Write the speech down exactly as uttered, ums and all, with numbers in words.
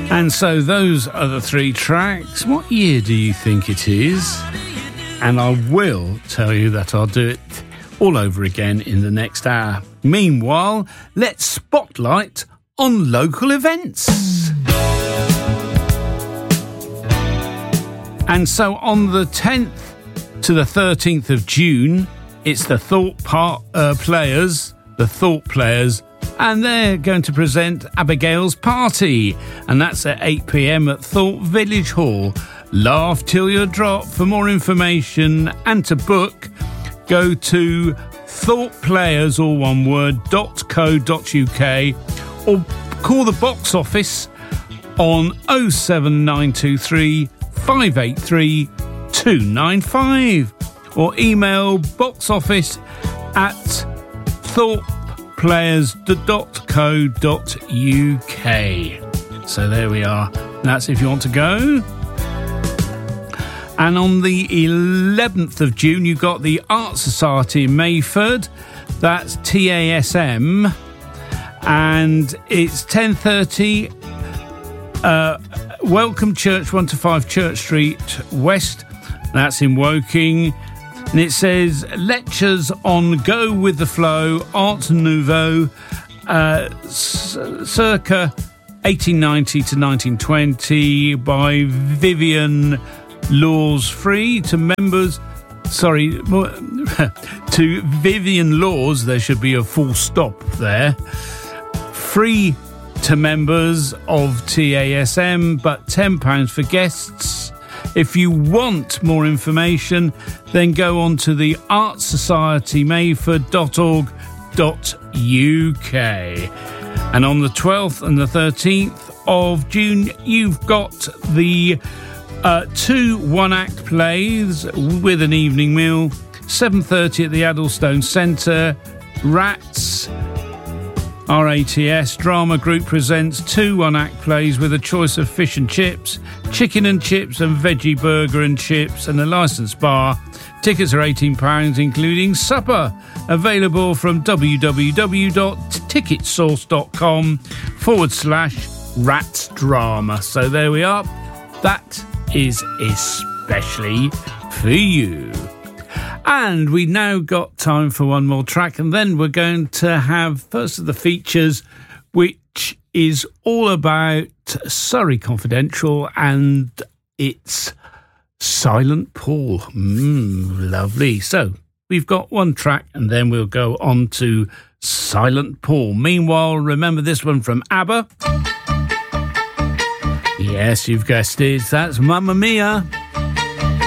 And so those are the three tracks. What year do you think it is? And I will tell you that I'll do it all over again in the next hour. Meanwhile, let's spotlight on local events. And so on the tenth to the thirteenth of June, it's the Thought Part uh, Players, the Thought Players, and they're going to present Abigail's Party, and that's at eight p.m. at Thought Village Hall. Laugh till you drop. For more information and to book, go to thoughtplayers, all one word, dot co dot uk, or call the box office on oh seven nine two three, five eight three, two nine five, or email boxoffice at thoughtplayers dot co dot uk. So there we are. That's if you want to go. And on the eleventh of June, you've got the Art Society in Mayford. That's T A S M. And it's ten thirty. Uh, Welcome Church, one to five Church Street West. That's in Woking. And it says lectures on Go With The Flow, Art Nouveau, uh, c- circa eighteen ninety to nineteen twenty by Vivian Laws. Free to members, sorry, to Vivian Laws, there should be a full stop there. Free to members of T A S M, but ten pounds for guests. If you want more information, then go on to the art society mayford dot org dot uk. And on the twelfth and the thirteenth of June, you've got the uh, two one-act plays with an evening meal. seven thirty at the Addlestone Centre. Rats, R A T S Drama Group presents two one-act plays with a choice of fish and chips, chicken and chips and veggie burger and chips, and a licensed bar. Tickets are eighteen pounds, including supper. Available from www.ticketsource.com forward slash rats drama. So there we are. That is especially for you. And we now got time for one more track, and then we're going to have first of the features, which is all about Surrey Confidential, and it's Silent Paul. Mm, lovely. So we've got one track, and then we'll go on to Silent Paul. Meanwhile, remember this one from ABBA. Yes, you've guessed it. That's Mamma Mia.